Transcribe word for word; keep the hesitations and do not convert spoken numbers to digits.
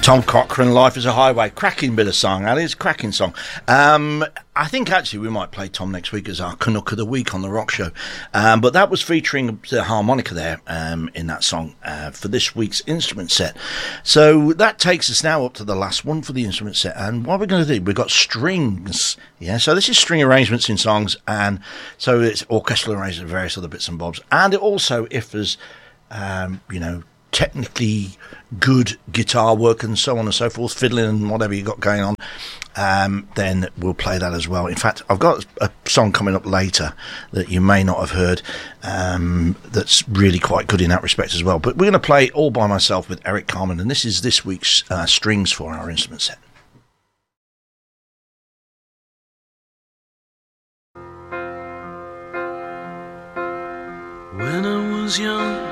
Tom Cochrane, Life is a Highway. Cracking bit of song, that is. Cracking song. Um, I think actually we might play Tom next week as our Canuck of the Week on the Rock Show. Um, but that was featuring the harmonica there um, in that song uh, for this week's instrument set. So that takes us now up to the last one for the instrument set. And what we're going to do, we've got strings. Yeah, so this is string arrangements in songs. And so it's orchestral arrangements and various other bits and bobs. And it also, if there's, um, you know, technically good guitar work and so on and so forth, fiddling and whatever you got going on, um, then we'll play that as well. In fact, I've got a song coming up later that you may not have heard um, that's really quite good in that respect as well. But we're going to play All By Myself with Eric Carmen, and this is this week's uh, strings for our instrument set. When I was young,